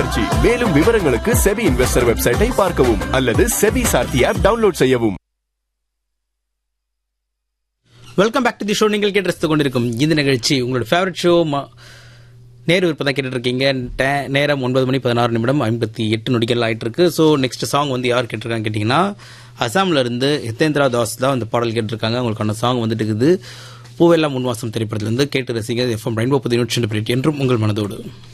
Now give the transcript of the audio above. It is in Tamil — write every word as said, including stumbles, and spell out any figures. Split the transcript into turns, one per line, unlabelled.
முயற்சி. மேலும் விவரங்களுக்கு செபி இன்வெஸ்டர் வெப்சைட்டை பார்க்கவும் அல்லது செபி சார்த்தி ஆப் டவுன்லோட் செய்யவும்.
Welcome back to the show. நீங்கள் கேட்டு ரசித்துக் கொண்டிருக்கும் இந்த நிகழ்ச்சி உங்களோட ஃபேவரட் ஷோ நேரு விருப்பம் தான் கேட்டுட்டு இருக்கீங்க. நேரம் ஒன்பது மணி பதினாறு நிமிடம் ஐம்பத்தி எட்டு நொடிகள் ஆயிட்டு இருக்கு. ஸோ நெக்ஸ்ட் சாங் வந்து யார் கேட்டிருக்காங்க கேட்டிங்கன்னா, அசாம்ல இருந்து ஹிதேந்திரா தாஸ் தான் அந்த பாடல் கேட்டிருக்காங்க. அவங்களுக்கான சாங் வந்துட்டு இருக்குது பூவெல்லாம் முன்வாசம் திரைப்படத்திலிருந்து. கேட்டு ரசிங்க. எஃப்எம் ரெயின்போ பதினொன்று என்றும் உங்கள் மனதோடு.